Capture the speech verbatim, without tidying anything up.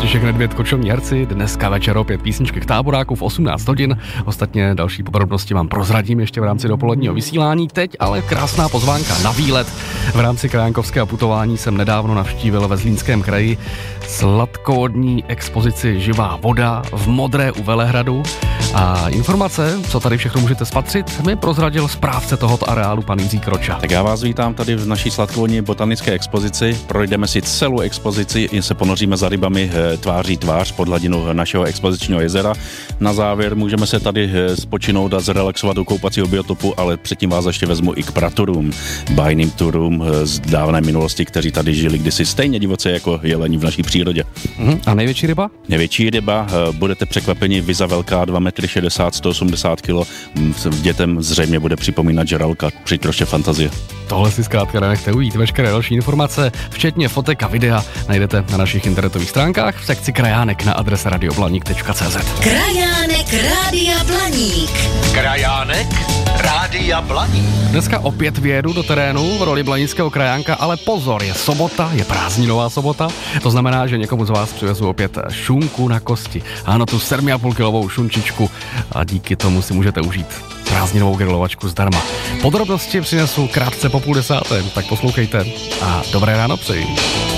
František Nedvěd, Kočovní herci, dneska večer opět písničky k táboráku v osmnáct hodin. Ostatně další podrobnosti vám prozradím ještě v rámci dopoledního vysílání. Teď ale krásná pozvánka na výlet. V rámci krajánkovského putování jsem nedávno navštívil ve Zlínském kraji sladkovodní expozici Živá voda v Modré u Velehradu. A informace, co tady všechno můžete spatřit, mi prozradil správce tohoto areálu, pan Jiří Kroča. Tak já vás vítám tady v naší sladkovodní botanické expozici. Projdeme si celou expozici, se ponoříme za rybami tváří tvář pod hladinu našeho expozičního jezera. Na závěr můžeme se tady spočinout a zrelaxovat u koupacího biotopu, ale předtím vás ještě vezmu i k praturům, bajným turům z dávné minulosti, kteří tady žili kdysi stejně divoce jako jeleni v naší přírodě. Uhum. A největší ryba? Největší ryba, budete překvapeni, viza velká, dva metry šedesát, sto osmdesát kilo, dětem zřejmě bude připomínat žralka, při troště fantazie. Tohle si zkrátka nenechte ujít. Veškeré další informace, včetně fotek a videa, najdete na našich internetových stránkách v sekci Krajánek na adrese radioblaník tečka cé zet. Krajánek Rádia Blaník. Krajánek Rádia Blaník. Dneska opět vyjedu do terénu v roli blanického krajánka, ale pozor, je sobota, je prázdninová sobota, to znamená, že někomu z vás přivezu opět šunku na kosti. Ano, tu sedm a půl kilovou šunčičku a díky tomu si můžete užít prázdninovou grilovačku zdarma. Podrobnosti přinesu krátce po půl desáté, tak poslouchejte a dobré ráno přeji.